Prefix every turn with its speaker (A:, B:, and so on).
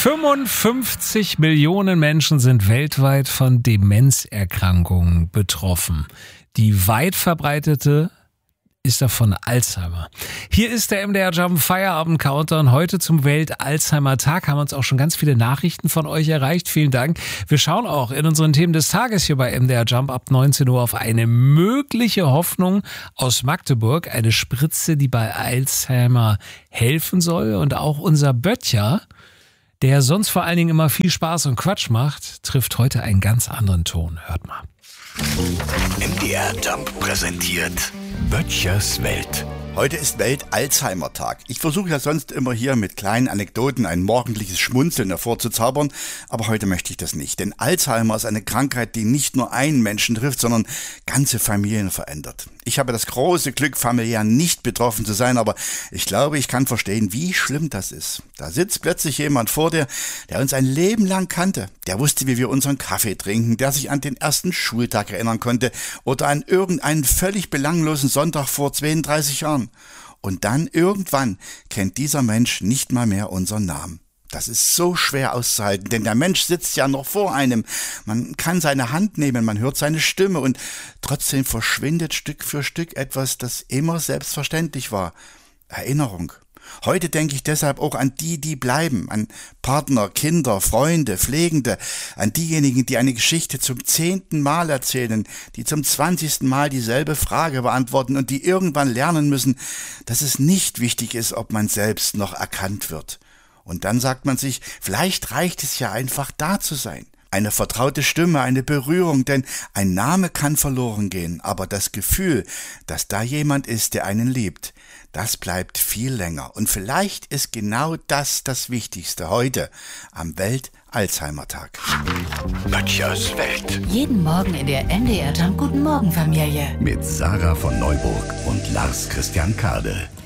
A: 55 Millionen Menschen sind weltweit von Demenzerkrankungen betroffen. Die weit verbreitete ist davon Alzheimer. Hier ist der MDR Jump Feierabend Countdown. Heute zum Welt-Alzheimer-Tag haben uns auch schon ganz viele Nachrichten von euch erreicht. Vielen Dank. Wir schauen auch in unseren Themen des Tages hier bei MDR Jump ab 19 Uhr auf eine mögliche Hoffnung aus Magdeburg. Eine Spritze, die bei Alzheimer helfen soll. Und auch unser Böttcher, der sonst vor allen Dingen immer viel Spaß und Quatsch macht, trifft heute einen ganz anderen Ton. Hört mal.
B: MDR Jump präsentiert Böttchers Welt.
C: Heute ist Welt-Alzheimer-Tag. Ich versuche ja sonst immer hier mit kleinen Anekdoten ein morgendliches Schmunzeln hervorzuzaubern, aber heute möchte ich das nicht. Denn Alzheimer ist eine Krankheit, die nicht nur einen Menschen trifft, sondern ganze Familien verändert. Ich habe das große Glück, familiär nicht betroffen zu sein, aber ich glaube, ich kann verstehen, wie schlimm das ist. Da sitzt plötzlich jemand vor dir, der uns ein Leben lang kannte. Der wusste, wie wir unseren Kaffee trinken, der sich an den ersten Schultag erinnern konnte oder an irgendeinen völlig belanglosen Sonntag vor 32 Jahren. Und dann irgendwann kennt dieser Mensch nicht mal mehr unseren Namen. Das ist so schwer auszuhalten, denn der Mensch sitzt ja noch vor einem. Man kann seine Hand nehmen, man hört seine Stimme und trotzdem verschwindet Stück für Stück etwas, das immer selbstverständlich war. Erinnerung. Heute denke ich deshalb auch an die, die bleiben, an Partner, Kinder, Freunde, Pflegende, an diejenigen, die eine Geschichte zum 10. Mal erzählen, die zum 20. Mal dieselbe Frage beantworten und die irgendwann lernen müssen, dass es nicht wichtig ist, ob man selbst noch erkannt wird. Und dann sagt man sich, vielleicht reicht es ja einfach da zu sein. Eine vertraute Stimme, eine Berührung, denn ein Name kann verloren gehen, aber das Gefühl, dass da jemand ist, der einen liebt, das bleibt viel länger. Und vielleicht ist genau das Wichtigste heute am Welt-Alzheimer-Tag.
B: Böttchers Welt.
D: Jeden Morgen in der MDR Jump Guten Morgen Familie.
B: Mit Sarah von Neuburg und Lars Christian Kade.